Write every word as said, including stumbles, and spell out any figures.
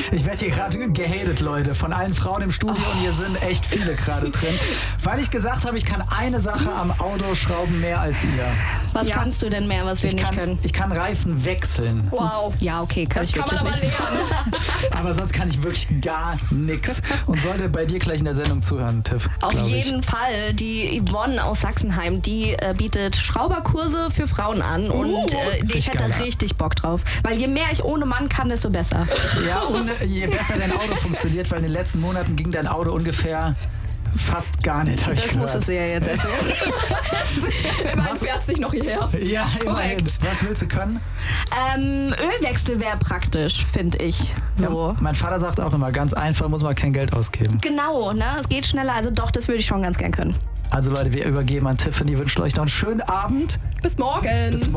Ich werde hier gerade gehatet, Leute, von allen Frauen im Studio oh. und hier sind echt viele gerade drin. Weil ich gesagt habe, ich kann eine Sache am Auto schrauben mehr als ihr. Was ja. kannst du denn mehr, was wir ich nicht kann, können? Ich kann Reifen wechseln. Wow. Ja, okay, kann das ich kann wirklich man aber nicht. lernen. Aber sonst kann ich wirklich gar nichts. Und sollte bei dir gleich in der Sendung zuhören, Tiff. Auf jeden ich. Fall. Die Yvonne aus Sachsenheim, die äh, bietet Schrauberkurse für Frauen an. Uh, und äh, ich hätte da richtig Bock drauf. Weil je mehr ich ohne Mann kann, desto besser. Ja, und je besser dein Auto funktioniert, weil in den letzten Monaten ging dein Auto ungefähr fast gar nicht, habe ich Das gehört. musstest du ja jetzt erzählen. Immerhin fährt sich noch hierher. Ja, immerhin. Was willst du können? Ähm, Ölwechsel wäre praktisch, finde ich. So. Ja, mein Vater sagt auch immer, ganz einfach, muss man kein Geld ausgeben. Genau, ne? Es geht schneller. Also doch, das würde ich schon ganz gern können. Also Leute, wir übergeben an Tiffany, wünschen euch noch einen schönen Abend. Bis morgen. Bis morgen.